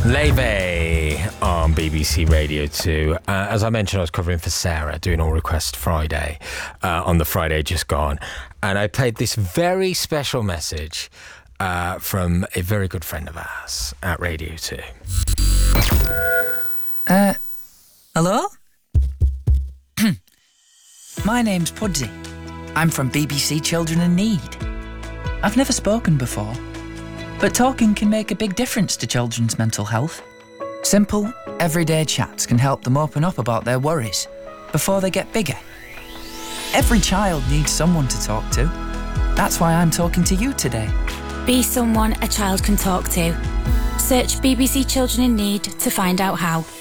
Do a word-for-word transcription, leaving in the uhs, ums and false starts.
Leve on B B C Radio two. Uh, as I mentioned, I was covering for Sarah, doing All Request Friday uh, on the Friday just gone. And I played this very special message uh, from a very good friend of ours at Radio two. Uh, hello? My name's Pudsey. I'm from B B C Children in Need. I've never spoken before, but talking can make a big difference to children's mental health. Simple, everyday chats can help them open up about their worries before they get bigger. Every child needs someone to talk to. That's why I'm talking to you today. Be someone a child can talk to. Search B B C Children in Need to find out how.